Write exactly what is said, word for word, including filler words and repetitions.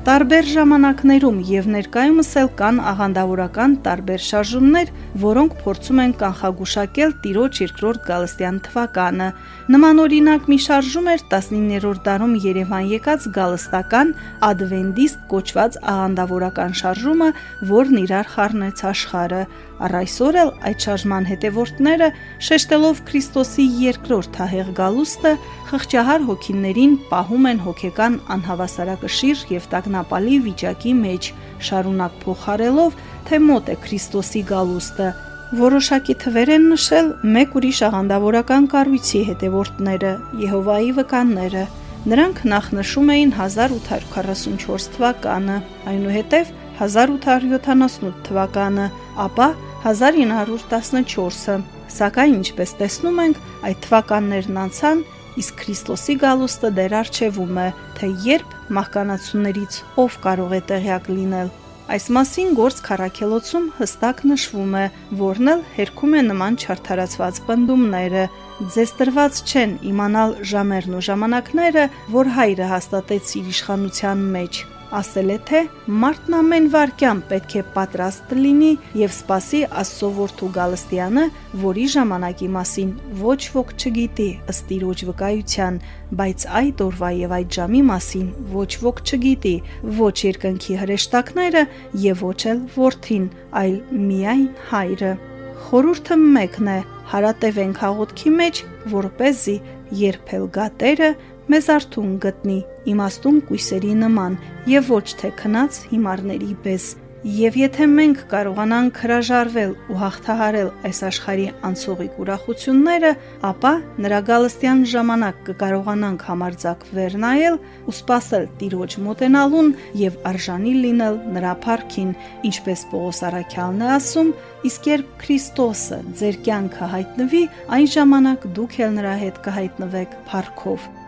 Տարբեր ժամանակներում եւ ներկայումս էլ կան աղանդավորական տարբեր շարժումներ, որոնք փորձում են կանխագուշակել Տիրոջ երկրորդ Գալստյան թվականը։ Նման օրինակ մի շարժում էր տասնիններորդ դարում Երևան եկած գալստական ադվենտիստ կոչված աղանդավորական շարժումը, որն իրար խառնեց աշխարհը։ Առ այսօր էլ այդ շարժման հետևորդները, շեշտելով Քրիստոսի երկրորդ հաղեղ գալուստը, խղճահար հոգիներին պահում են հոգեկան անհավասարակշիռ եւ տագնապալի վիճակի մեջ, շարունակ փոխարելով, թե մոտ է Քրիստոսի գալուստը։ Որոշակի թվեր են նշել մեկ ուրիշ աղանդավորական կառույցի հետևորդները՝ Եհովայի վկանները։ Նրանք նախ նշում էին հազար ութ հարյուր քառասունչորս թվականը, այնուհետև հազար ութ հարյուր յոթանասունութ թվականը, ապա հազար ինը հարյուր տասնչորսը։ Սակայն, ինչպես տեսնում ենք, այդ թվականներն անցան, իսկ Քրիստոսի գալուստը դեռ առջևում է, թե երբ մահկանացուներից ով կարող է տեղյակ լինել։ Այս մասին Գործ Քառաքելոցում հստակ նշվում է, որն էլ հերքում է նման չարդարացված պնդումները։ Ձեզ տրված չեն իմանալ ժամերն ու ժամանակները, որ Հայրը հաստատեց իր իշխանության մեջ։ Ասել է, թե մարդն ամեն վայրկյան պետք է պատրաստ լինի եւ սպասի Աստծո որդու Գալստյանը, որի ժամանակի մասին ոչ ոք չգիտի ըստ Տիրոջ վկայության, բայց այդ օրվա եւ այդ ժամի մասին ոչ ոք չգիտի, ոչ երկնքի հրեշտակները եւ ոչ էլ որդին, այլ միայն Հայրը։ Խորհուրդը մեկն է՝ հարատևենք հաղորդքի մեջ, որպեսզի երբ էլ գա Տերը, մեզ արթուն գտնի, իմաստուն կույսերի նման եւ ոչ թե քնած հիմարների պես։ Եվ եթե մենք կարողանանք հրաժարվել ու հաղթահարել այս աշխարհի անցողիկ ուրախությունները, ապա նրա գալստյան ժամանակ կկարողանանք համարձակվել նայել ու սպասել Տիրոջ մոտենալուն եւ արժանի լինել նրա փառքին, ինչպես Պողոս առաքյալն է ասում, իսկ երբ Քրիստոսը ձեր կյանքը հայտնվի, այն ժամանակ դուք էլ նրա հետ կհայտնվեք փառքով։